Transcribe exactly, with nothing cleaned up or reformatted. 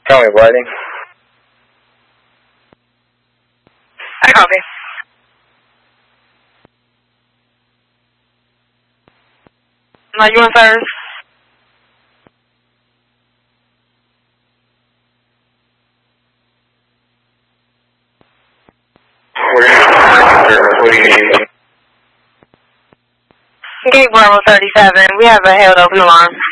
Tell me, Whiting. I copy. Now you on first? What do you need? Gate Bravo thirty-seven. We have a held open alarm.